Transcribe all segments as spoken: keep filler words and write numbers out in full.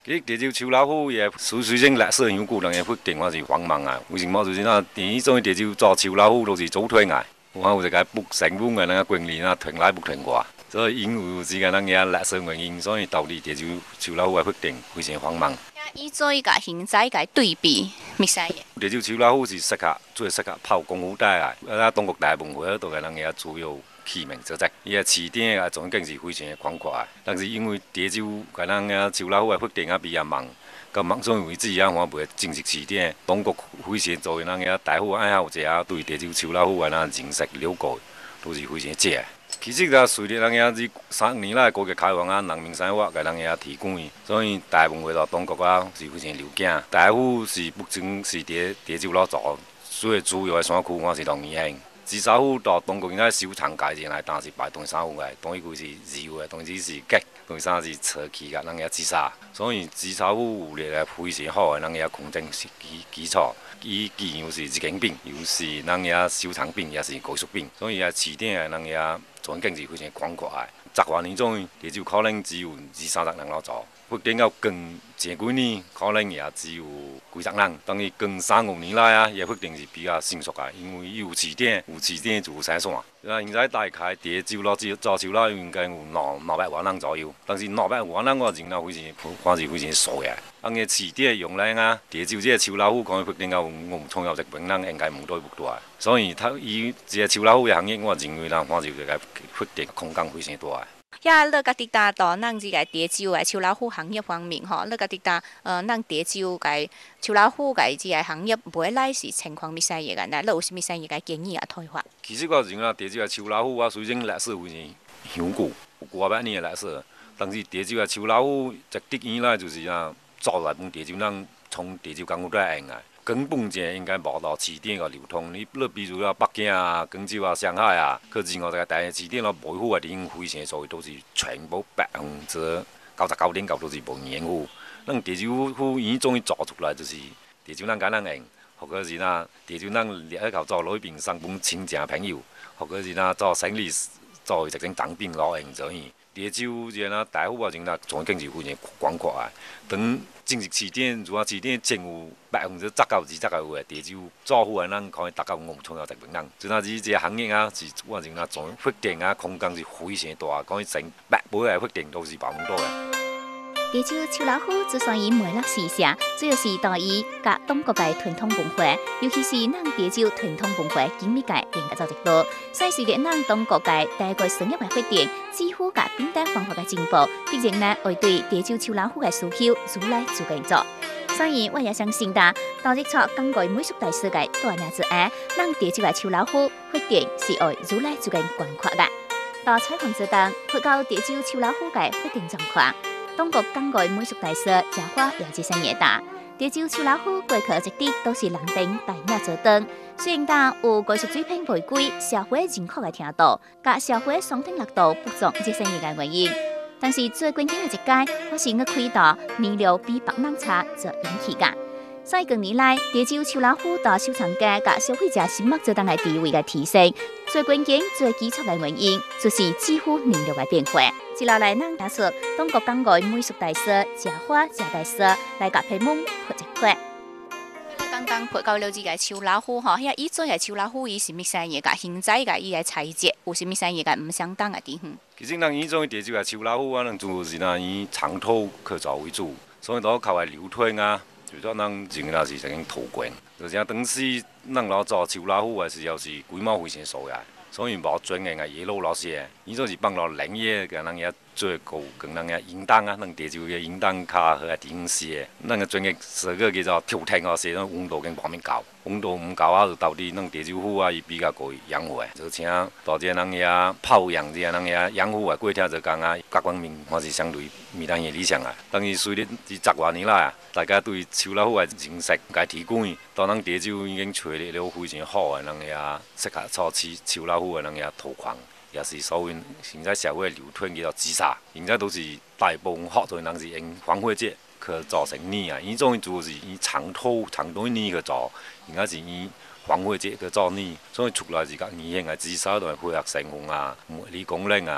其實地州秋老虎也屬屬性歷史悠久，人嘅決定我是荒謬啊！為什麼就是那第一種地州做秋老虎都是組團啊，我有一個不成功嘅那個經歷啊，團來不團過，所以因為是個那個歷史原因，所以導致地州秋老虎嘅決定非常荒謬。 以做一個現在嘅對比，咩使嘢？ 地州秋老虎是適合最適合跑功夫帶啊，啊中國大部分會都係人個主要器皿所在，伊個起點啊總經是非常嘅寬闊啊，但是因為地州個人個秋老虎嘅決定啊比較慢，咁目前為止啊，我袂正式起點，中國非常作為人個大虎愛好者啊，對地州秋老虎個人認識了解都是非常正。其實啊，隨着人個三年來國家開放啊，人民生活個人個提供，所以大部分回到中國啊是非常了解。大虎是目前是地地州老做，所以主要嘅山區我是同意嘅。紫砂虎到中國應該收藏價錢來，但是擺東山虎嘅，當一個是柔嘅，當一是吉，當三是扯起嘅，人個紫砂。所以紫砂虎有個非常好嘅，人個空間是基基礎。伊既又是日經品，又是人個收藏品，也是藝術品，所以啊，起點嘅人個環境是非常廣闊嘅。十多年中，地州可能只有二三十人來做，發展到更前幾年，可能也只有幾十人。等於更三五年來啊，也發展是比較迅速嘅，因為有起點，有起點就有生產。啊，現在大概地州咯，做秋啦應該有兩兩百萬人左右，但是兩百萬人我認為非常，看是非常少嘅。按個起點用嚟啊，地州這個秋老虎講發展到我創業這邊人應該唔多唔大，所以他以這個秋老虎嘅行業，我認為啦，看是個發展空間非常大。 呀，你個滴答到咱這個地州嘅秋老虎行業方面，吼，你個滴答呃，咱地州嘅秋老虎嘅這個行業未來是情況咩嘢嘅？嗱，你有啥物嘢嘅建議啊？推法？ 其實我認為地州嘅秋老虎啊，雖然歷史非常悠久，有過百年嘅歷史，但是地州嘅秋老虎一直以來就是啊，做來本地州人從地州港口來用嘅。根本就應該無到起點個流通，你你比如啊北京啊、廣州啊、上海啊，佢自我這個大嘅起點咯，維護嘅地方非常所以都是全部百分之九十九點九都是無維護。咱地州虎已經終於做出來，就是地州人揀人用，或者是呐地州人列喺度做來賓上門親戚朋友，或者是呐做生意做一種當兵老用所以。地州這個大虎啊，真係總經是非常廣闊啊。等正式起點，如果起點真有百分之十九至二十個嘅地州做虎嘅人，可以達到我們創造值本人。就那是這個行業啊，是我認為總發展啊空間是非常大，講成百倍嘅發展都是百分多嘅。 地州秋老虎之所以沒落時下，主要是在於甲東國嘅傳統文化，尤其是咱地州傳統文化緊密嘅連接做得多。所以隨着咱東國嘅大個商業嘅發展，似乎甲變代方法嘅進步，必然呢會對地州秋老虎嘅需求越來越嚴重。所以我也相信噠，當日出港外美術大師嘅大名之下，咱地州嘅秋老虎發展是會越來越廣闊嘅。到採訪之當，報告地州秋老虎嘅發展狀況。中國港外美術大師賈華了解生嘢答，地州秋老虎過去一直都是人丁大名做燈，雖然答有藝術水平違規，社會認可嘅程度，甲社會雙聽力度不足這生嘢嘅原因，但是最關鍵嘅一屆，我是我看到面料比別人差所引起嘅。所以近年來，地州秋老虎到收藏家甲消費者心目最大嘅地位嘅提升，最關鍵、最基礎嘅原因，就是幾乎面料嘅變化。接落來，咱拿出中國港外美術大師賈華賈大師來甲批蒙潑一潑。剛剛潑到了這個秋老虎吼，遐伊做嘅秋老虎伊是咩生嘢噶？現在嘅伊嘅材質有啥物生嘢噶？唔相當嘅地方。 其實咱伊種地州嘅秋老虎啊，咱主要是咱以長頭去做為主，所以都靠係流推啊。就說咱認為是一種途徑，就是等時咱老做秋老虎嘅時候是規模非常數嘅，所以無專業嘅野路老師，伊就是幫到林業嘅人也做個跟人嘅引導啊，咱地州嘅引導較好嘅地方是，咱嘅專業是個叫做跳艇哦，是種溫度跟方面高，溫度唔高啊，就導致咱地州虎啊伊比較高養護嘅，就請大隻人也泡養這人也養護嘅過程就講啊，各方面還是相對未當嘅理想啊。但是隨着這十多年來啊，大家對秋老虎嘅認識嘅提高，到咱地州已經找到了非常好嘅人也適合做秋秋老虎嘅人也土礦。也是所謂現在社會流傳叫做紫砂，現在都是大部分學做人是用防火劑去做成泥啊，伊種主要是以長土長土泥去做，應該是以防火劑去做泥，所以出來是甲年輕嘅紫砂同埋配合成分啊、物理功能啊、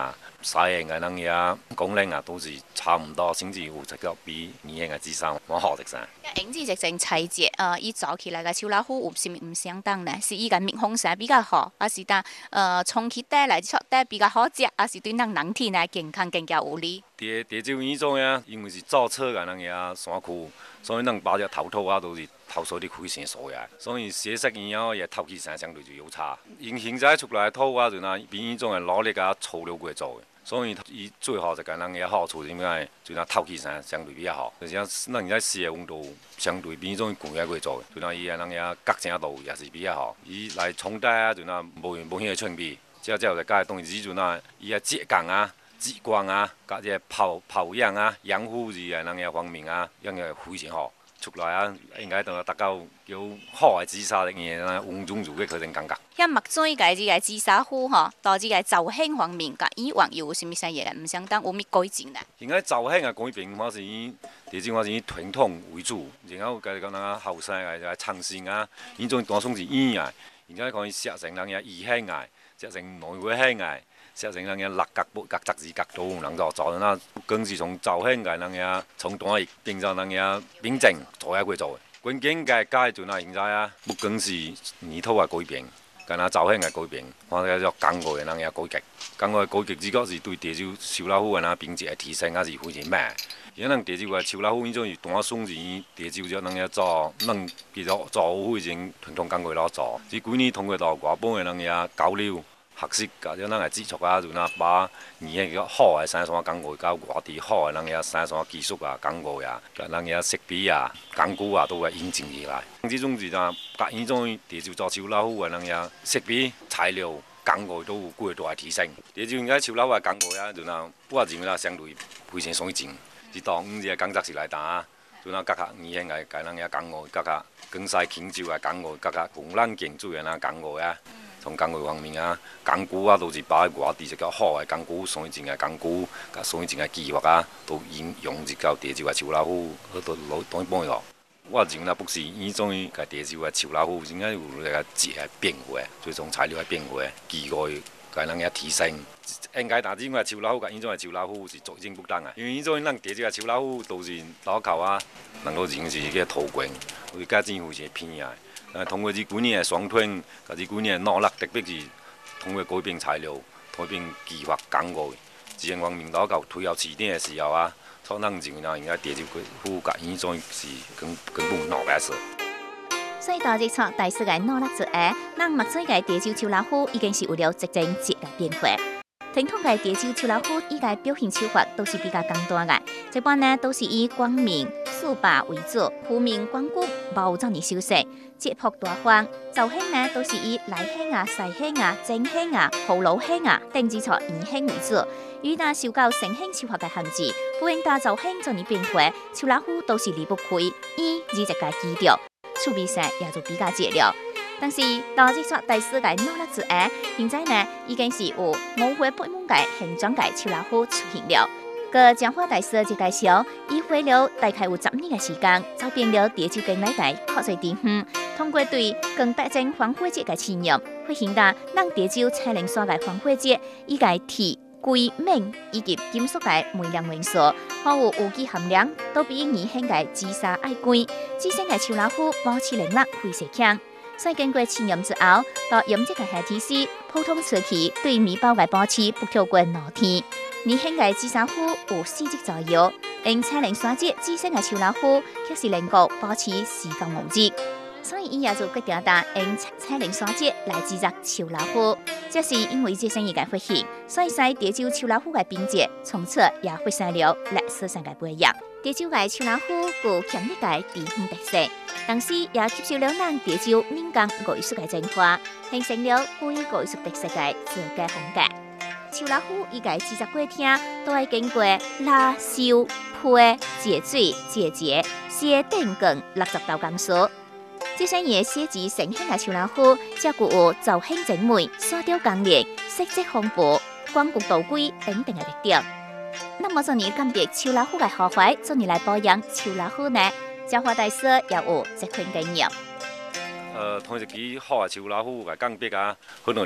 西型嘅人嘢功能啊，都是差唔多，甚至有一個比二型嘅智商還好啲噻。 影子直情細節，誒，伊做起來嘅秋老虎有啥物唔相當呢？是伊個密封性比較好，還是但誒充氣袋來出袋比較好食，還是對咱人體呢健康更加有利？ 地地酒呢種呀，因為是造車嘅人嘢山區，所以咱把隻頭套啊都是頭水啲開先鎖嘅，所以寫實以後也透氣性相對就有差。因現在出來套啊，就那比呢種嘅攞力啊粗料過做嘅。所以伊最好就係咱嘅好處，點解？就那透氣性相對比較好，而且咱現在試嘅溫度相對比呢種高一過做嘅，就那伊嘅咱嘅隔正度也是比較好。伊來沖帶啊，就那無無顯嘅趣味。之後之後就加東西，就那伊嘅質感啊、質光啊、加隻泡泡樣啊、養護是係咱嘅方面啊，樣嘅非常好。出來啊，應該都達到有好嘅紫砂嘅嘢啦，溫中如嘅佢哋感覺。 遐墨水嘅即個紫砂壺吼，到即個造型方面，甲以往有啥物啥嘢唔相當有咩改進呢？ 現在造型嘅改變，我是以地主我是以傳統為主，然後佢哋講咱後生嘅就係創新啊，呢種當中是演啊，而家可以寫成咱嘅異香啊，寫成內會香啊。寫成咱嘅六角布、角質字角度，能夠做那更是從造型嘅咱嘅從單一變成咱嘅變整做一個做嘅。關鍵嘅改就那現在啊，不光是泥土嘅改變，跟那造型嘅改變，或者叫工藝嘅咱嘅改革。工藝改革只個是對地酒秋老虎嘅那品質嘅提升，也是非常慢。而咱地酒嘅秋老虎呢種是單純是地酒就咱嘅做，咱其實做好已經傳統工藝攞做。即幾年通過到外本嘅咱嘅交流。學習或者咱嘅接觸啊，就那把而家個好嘅生產工藝，加外地好嘅咱嘅生產技術啊、工藝啊、甲咱嘅設備啊、工具啊，都會引進起來。這種是呾，甲呢種地就做秋老虎嘅咱嘅設備、材料、工藝都有過大嘅提升。地就應該秋老虎嘅工藝啊，就那我認為啦，相對非常水準。是當五隻工作是來打，就那各個二型嘅甲咱嘅工藝，各個更賽輕舟嘅工藝，各個紅藍競珠嘅那工藝啊。從工藝方面啊，工具啊，都是把外地一個好嘅工具、水準嘅工具、甲水準嘅技術啊，都應用入到地酒嘅秋老虎，好多老當幫個。我認為不是呢種嘅地酒嘅秋老虎，應該有一個質嘅變化，最終材料嘅變化，技藝嘅能嘅提升。應該但係呢種嘅秋老虎，甲呢種嘅秋老虎是作戰不當啊，因為呢種咱地酒嘅秋老虎都是老口啊，能夠認識個途徑，會加政府是偏啊。誒，通過呢幾年嘅雙吞，甲呢幾年嘅努力，特別是通過改變材料、改變技法、工藝，自然方面攞到推入市場嘅時候啊，可能就嗱，而家地酒股價呢種是根根本冇白色。 所以到日出大師嘅努力之下，咱墨水嘅地酒秋老虎已經是有了直正節嘅變化。傳統嘅地酒秋老虎依個表現手法都是比較簡單嘅，一般呢都是以光明、素白為主，壺面光骨無遮爾修飾，節樸大方。造型呢都是以內香啊、細香啊、正香啊、葫蘆香啊等之錯二香為主。與那受到成香手法嘅限制，不應打造型遮爾變化，秋老虎都是離不開以二隻個基調，趣味性也就比較熱了。但是到日出大師嘅努力之下，現在呢已經是有五花八門嘅形狀嘅秋老虎出現了。個江華大師就介紹，伊花了大概有十年嘅時間，走遍了地酒經內底確實地方，通過對更特徵黃花節嘅試驗，會顯得咱地酒彩靈山嘅黃花節伊個鐵、硅、錳以及金屬嘅微量元素，還有有機含量都比二香嘅紫砂愛高，紫色嘅秋老虎保持靈力非常強。所以經過試驗之後，到飲食嘅下體時，普通時期對米包嘅保持不超過兩天。二香嘅紫砂壺有四隻左右，因彩靈山節紫色嘅秋老虎卻是能夠保持時間五日。所以伊也就決定打用彩靈山節來製作秋老虎，這是因為這生意嘅發現，所以使地酒秋老虎嘅品質從此也發生了歷史上嘅不一樣。地酒嘅秋老虎具強烈嘅地方特色。同時也吸收了咱地酒民間藝術嘅精華，形成了具藝術特色嘅自家風格。秋老虎伊個製作過程都係經過拉、燒、配、節水、節節、寫定更六十道工序。這些嘢寫字成香嘅秋老虎，則具有造型精美、線條剛烈、色澤豐富、光顧倒規等等嘅特點。那麼，做你鑑別秋老虎嘅好壞，做你來保養秋老虎呢？江華大師也有這款經驗。 呃，同一支好嘅秋老虎嘅鑑別啊，可能你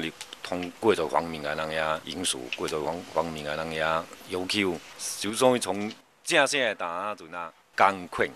通貴族方面嘅人嘅因素，貴族方方面嘅人嘅要求，就所以從正式嘅打陣啊，艱困